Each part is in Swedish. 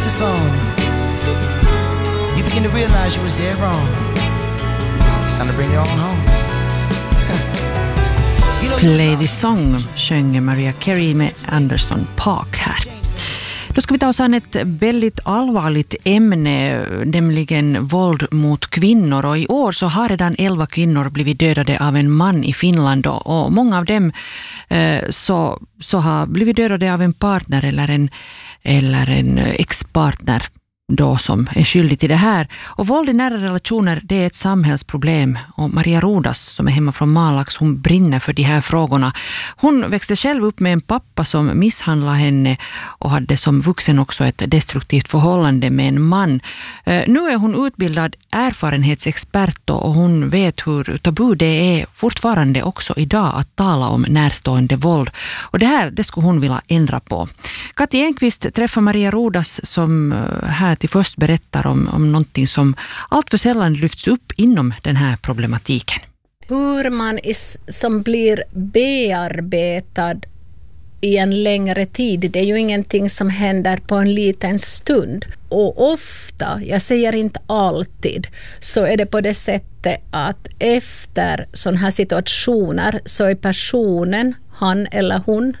the song. You begin to realize you was dead wrong. It's time to bring it on home. Play the song sjöng Mariah Carey med Anderson .Paak här. Då ska vi ta oss an ett väldigt allvarligt ämne, nämligen våld mot kvinnor. Och i år så har redan 11 kvinnor blivit dödade av en man i Finland. Och många av dem så har blivit dödade av en partner eller en ex-partner då som är skyldig till det här. Och våld i nära relationer, det är ett samhällsproblem. Och Maria Rodas som är hemma från Malax, hon brinner för de här frågorna. Hon växte själv upp med en pappa som misshandlade henne och hade som vuxen också ett destruktivt förhållande med en man. Nu är hon utbildad erfarenhetsexpert och hon vet hur tabu det är fortfarande också idag att tala om närstående våld. Och det skulle hon vilja ändra på. Kati Enqvist träffar Maria Rodas som här till först berättar om någonting som allt för sällan lyfts upp inom den här problematiken. Hur man som blir bearbetad i en längre tid, det är ju ingenting som händer på en liten stund. Och ofta, jag säger inte alltid, så är det på det sättet att efter sådana här situationer så är personen, han eller hon,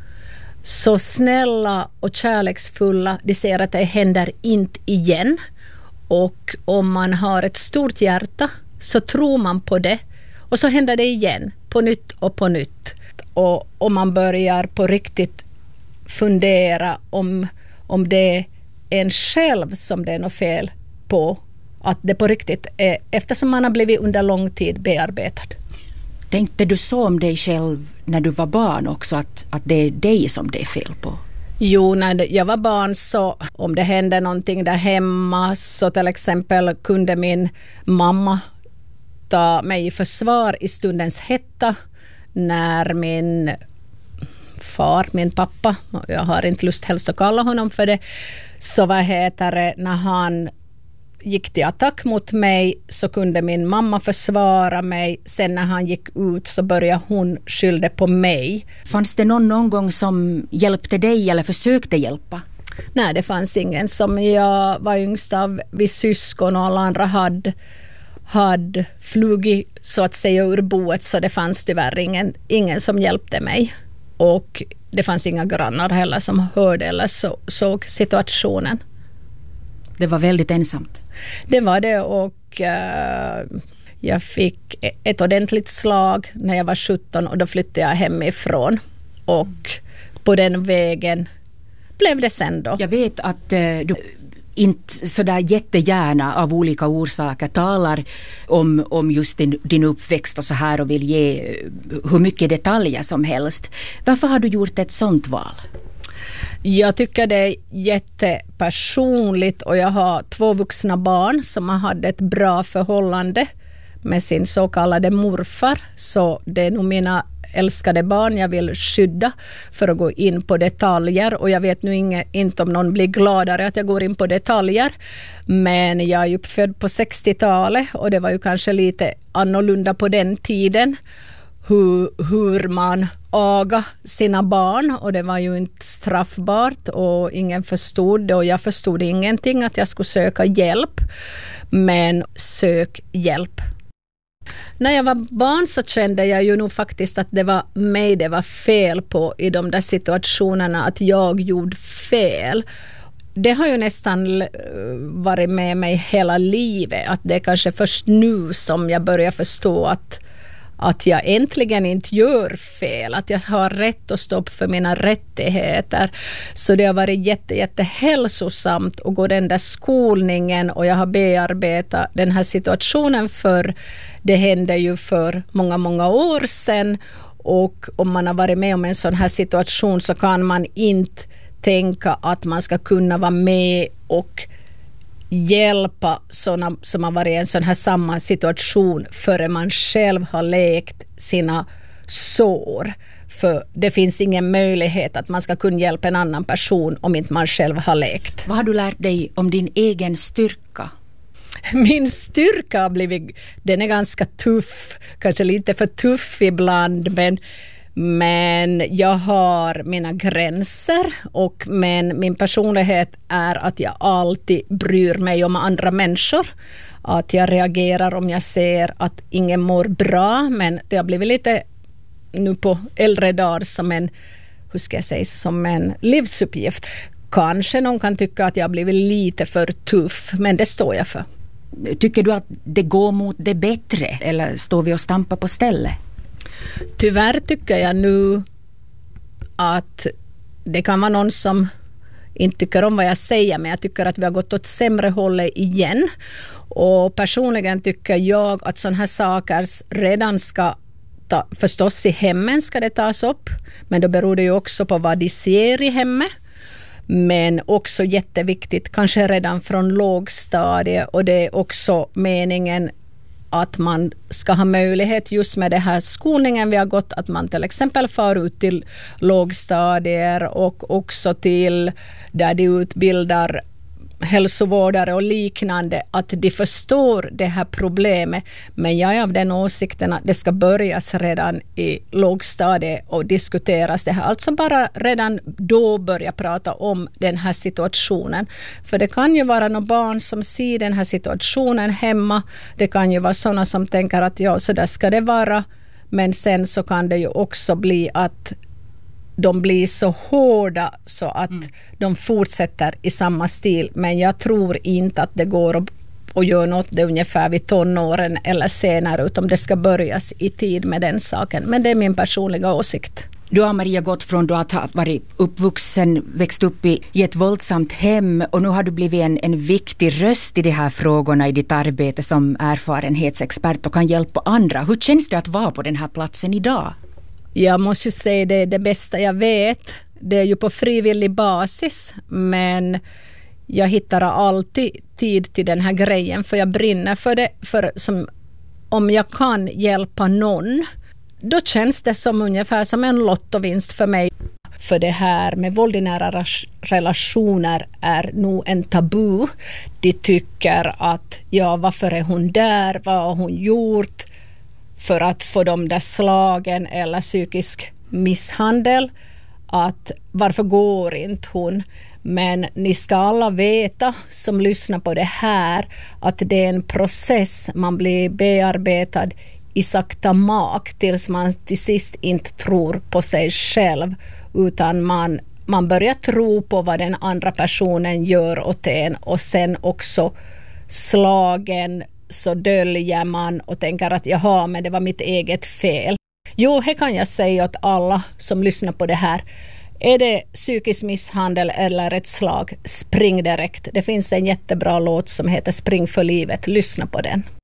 så snälla och kärleksfulla, de säger att det händer inte igen. Och om man har ett stort hjärta så tror man på det. Och så händer det igen, på nytt och på nytt. Och om man börjar på riktigt fundera om det är en själv som det är något fel på. Att det på riktigt är, eftersom man har blivit under lång tid bearbetad. Tänkte du så om dig själv när du var barn också, att det är dig som det är fel på? Jo, när jag var barn så om det hände någonting där hemma så till exempel kunde min mamma ta mig i försvar i stundens hetta när min pappa, jag har inte lust helst att kalla honom för det, så när han gick till attack mot mig så kunde min mamma försvara mig. Sen när han gick ut så började hon skylla på mig. Fanns det någon gång som hjälpte dig eller försökte hjälpa? Nej, det fanns ingen. Som jag var yngst av vid syskon och alla andra hade flugit så att säga ur boet, så det fanns tyvärr ingen som hjälpte mig. Och det fanns inga grannar heller som hörde eller såg situationen. Det var väldigt ensamt. Det var det, och jag fick ett ordentligt slag när jag var 17 och då flyttade jag hemifrån. Och på den vägen blev det sen då. Jag vet att du inte sådär jättegärna av olika orsaker talar om just din uppväxt och så här och vill ge hur mycket detaljer som helst. Varför har du gjort ett sånt val? Jag tycker det är jättepersonligt och jag har 2 vuxna barn som har haft ett bra förhållande med sin så kallade morfar. Så det är nog mina älskade barn jag vill skydda för att gå in på detaljer. Och jag vet nu inte om någon blir gladare att jag går in på detaljer. Men jag är uppfödd på 60-talet och det var ju kanske lite annorlunda på den tiden. Hur man aga sina barn, och det var ju inte straffbart och ingen förstod det och jag förstod ingenting att jag skulle söka hjälp, men sök hjälp. När jag var barn så kände jag ju nog faktiskt att det var mig det var fel på i de där situationerna, att jag gjorde fel. Det har ju nästan varit med mig hela livet, att det är kanske först nu som jag börjar förstå att jag äntligen inte gör fel, att jag har rätt att stå upp för mina rättigheter. Så det har varit jättehälsosamt att gå den där skolningen, och jag har bearbetat den här situationen, för det hände ju för många år sedan, och om man har varit med om en sån här situation så kan man inte tänka att man ska kunna vara med och hjälpa sådana som har varit i en sån här samma situation förrän man själv har läkt sina sår. För det finns ingen möjlighet att man ska kunna hjälpa en annan person om inte man själv har läkt. Vad har du lärt dig om din egen styrka? Min styrka har blivit, den är ganska tuff, kanske lite för tuff ibland, Men jag har mina gränser, men min personlighet är att jag alltid bryr mig om andra människor. Att jag reagerar om jag ser att ingen mår bra, men det har blivit lite nu på äldre dagar som en livsuppgift. Kanske någon kan tycka att jag har blivit lite för tuff, men det står jag för. Tycker du att det går mot det bättre eller står vi och stampar på stället? Tyvärr tycker jag nu att det kan vara någon som inte tycker om vad jag säger, men jag tycker att vi har gått åt sämre hållet igen. Och personligen tycker jag att sådana här saker redan ska förstås i hemmen ska det tas upp, men då beror det ju också på vad de ser i hemmet. Men också jätteviktigt, kanske redan från lågstadiet, och det är också meningen att man ska ha möjlighet just med det här skolningen vi har gått, att man till exempel far ut till lågstadier och också till där de utbildar hälsovårdare och liknande, att de förstår det här problemet. Men jag är av den åsikten att det ska börjas redan i lågstadiet och diskuteras det här. Alltså bara redan då börja prata om den här situationen. För det kan ju vara några barn som ser den här situationen hemma. Det kan ju vara sådana som tänker att ja, så där ska det vara. Men sen så kan det ju också bli att de blir så hårda så att de fortsätter i samma stil. Men jag tror inte att det går att göra något det ungefär vid tonåren eller senare, utan det ska börjas i tid med den saken. Men det är min personliga åsikt. Du har, Maria, gått från att ha varit uppvuxen, växt upp i ett våldsamt hem, och nu har du blivit en viktig röst i de här frågorna i ditt arbete som erfarenhetsexpert och kan hjälpa andra. Hur känns det att vara på den här platsen idag? Jag måste ju säga det bästa jag vet. Det är ju på frivillig basis, men jag hittar alltid tid till den här grejen, för jag brinner för det. Om jag kan hjälpa någon, då känns det som ungefär som en lottovinst för mig. För det här med våld i nära relationer är nog en tabu. De tycker att ja, varför är hon där? Vad har hon gjort för att få de där slagen eller psykisk misshandel? Att varför går inte hon? Men ni ska alla veta som lyssnar på det här att det är en process. Man blir bearbetad i sakta mak tills man till sist inte tror på sig själv, utan man börjar tro på vad den andra personen gör åt en, och sen också slagen så döljer man och tänker att jaha, men det var mitt eget fel. Jo, här kan jag säga åt alla som lyssnar på det här. Är det psykisk misshandel eller ett slag, spring direkt. Det finns en jättebra låt som heter Spring för livet. Lyssna på den.